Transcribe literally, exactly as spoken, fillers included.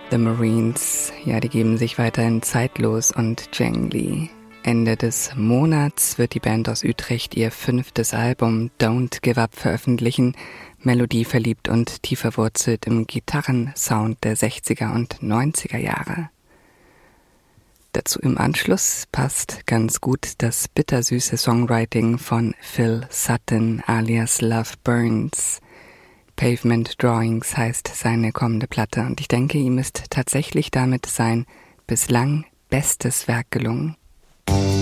The Marines, ja, die geben sich weiterhin zeitlos und Jangly. Ende des Monats wird die Band aus Utrecht ihr fünftes Album Don't Give Up veröffentlichen, melodieverliebt und tief verwurzelt im Gitarrensound der sechziger und neunziger Jahre. Dazu im Anschluss passt ganz gut das bittersüße Songwriting von Phil Sutton alias Love Burns. Pavement Drawings heißt seine kommende Platte und ich denke, ihm ist tatsächlich damit sein bislang bestes Werk gelungen.